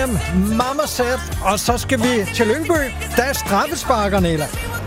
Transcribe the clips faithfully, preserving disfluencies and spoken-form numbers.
Time, Marmoset, og så skal vi til Lyngby. Der er straffesparker, Nela.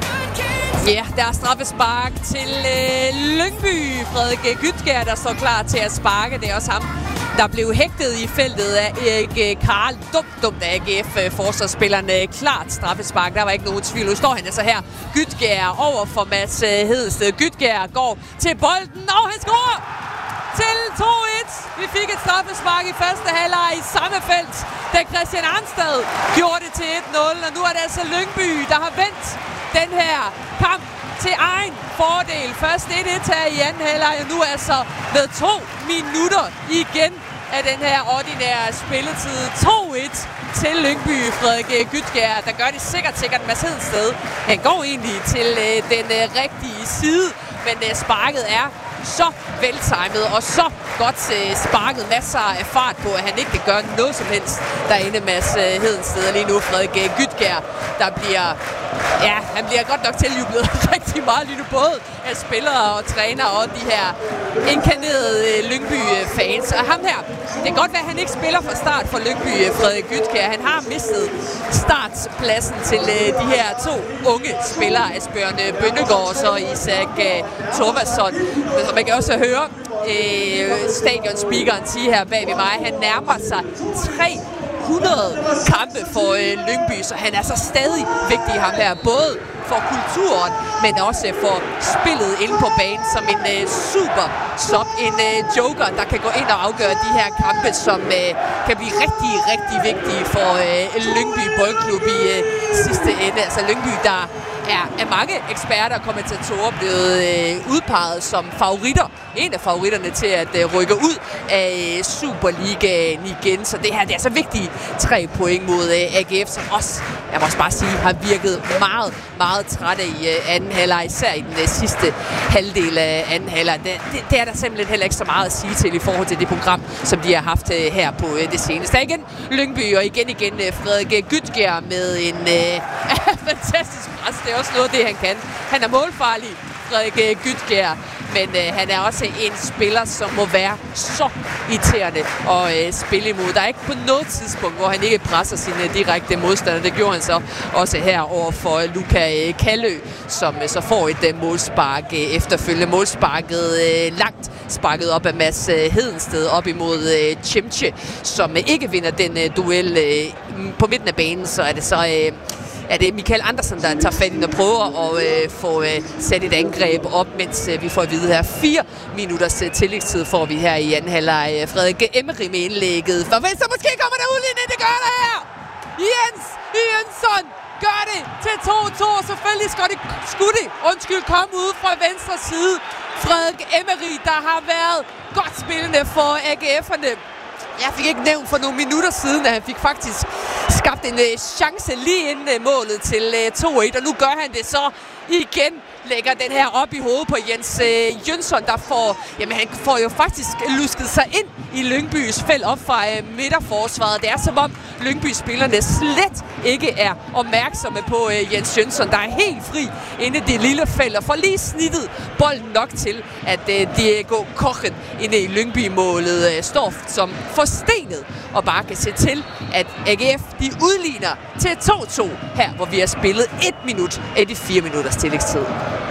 Ja, der er straffespark til øh, Lyngby. Frederik Gytgær, der står klar til at sparke. Det er også ham, der blev hægtet i feltet af Erik Karl. Dumt, dumt af A G F-forsvarsspillerne. Klart straffespark, der var ikke nogen tvivl. Nu står han altså her. Gytgær over for Mads Hedensted. Gytgær går til bolden, og han scorer til to et. Vi fik et straffespark i første halvleg i samme felt, da Christian Arnstad gjorde det til et nul. Og nu er det altså Lyngby, der har vendt den her kamp til egen fordel. Først et et her i anden halvleg, og nu altså med to minutter igen af den her ordinære spilletid. to et til Lyngby. Frederik Gytgær, der gør det sikkert, sikkert Mads Hedensted. Han går egentlig til øh, den øh, rigtige side, men øh, sparket er så veltimet og så godt øh, sparket. Masser af fart på, at han ikke kan gøre noget som helst derinde. Mads øh, Hedensted lige nu. Frederik øh, Gytgær, der bliver... Ja, han bliver godt nok tiljublet rigtig meget lige nu, både af spillere og træner og de her inkarnerede øh, Lyngby-fans. Og ham her, det kan godt være, at han ikke spiller fra start for Lyngby, Frederik Gytgær. Han har mistet startpladsen til øh, de her to unge spillere, Asbjørn Bønnegård og så Isak øh, Thorvaldsson. Men man kan også høre øh, stadionspeakeren sige her bag ved mig, han nærmer sig tre hundrede kampe for øh, Lyngby, så han er så stadig vigtig ham her, både for kulturen, men også for spillet inde på banen som en øh, super sub, en øh, joker, der kan gå ind og afgøre de her kampe, som øh, kan blive rigtig, rigtig vigtige for øh, Lyngby Boldklub i øh, sidste ende. Altså Lyngby, der er af mange eksperter og kommentatorer blevet øh, udpeget som favoritter. En af favoritterne til at øh, rykke ud af øh, Superligaen igen. Så det her, det er så vigtige tre point mod øh, A G F, som også, jeg må også bare sige, har virket meget, meget trætte i øh, anden halvleg, især i den øh, sidste halvdel af anden halvleg. Det, det, det er der simpelthen heller ikke så meget at sige til i forhold til det program, som de har haft øh, her på øh, det seneste. Der er igen Lyngby, og igen igen øh, Frederik Gytgær med en øh, fantastisk pres. Det er også noget, det han kan. Han er målfarlig, Frederik Gytgær, men øh, han er også en spiller, som må være så irriterende at øh, spille imod. Der er ikke på noget tidspunkt, hvor han ikke presser sine direkte modstandere. Det gjorde han så også her over for Luka øh, Kallø, som øh, så får et øh, målspark øh, efterfølgende. Målsparket øh, langt sparket op af Mads øh, Hedensted op imod øh, Chimche, som øh, ikke vinder den øh, duel øh, på midten af banen. Så er det så... Øh, er det Michael Andersen, der tager fat ind og prøver at øh, få øh, sat et angreb op, mens øh, vi får at vide her fire minutters øh, tillægstid får vi her i anden halvleg. Frederik Emery med indlægget. For venstre, måske kommer der udligning, det gør der her! Jens Jensson gør det til to to, og selvfølgelig skal det, skulle det, undskyld, komme ud fra venstre side. Frederik Emery, der har været godt spillende for A G F'erne. Jeg fik ikke nævnt for nogle minutter siden, at han fik faktisk skabt en uh, chance lige inden uh, målet til uh, to et, og nu gør han det så igen. Lægger den her op i hovedet på Jens øh, Jønsson, der får, jamen han får jo faktisk lusket sig ind i Lyngbys felt op fra øh, midterforsvaret. Det er som om Lyngby-spillerne slet ikke er opmærksomme på øh, Jens Jønsson, der er helt fri inde i det lille felt og får lige snittet bolden nok til, at øh, Diego Kochen inde i Lyngby-målet øh, står som forstenet og bare kan se til, at A G F de udligner til to to her, hvor vi har spillet et minut af de fire minutters tillægstid.